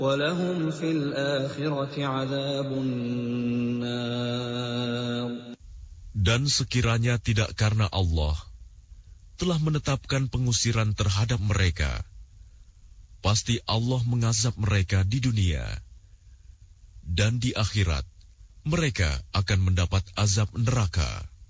وَلَهُمْ فِي الْآخِرَةِ عَذَابُ النَّارِ. Dan sekiranya tidak karena Allah telah menetapkan pengusiran terhadap mereka, pasti Allah mengazab mereka di dunia, dan di akhirat mereka akan mendapat azab neraka.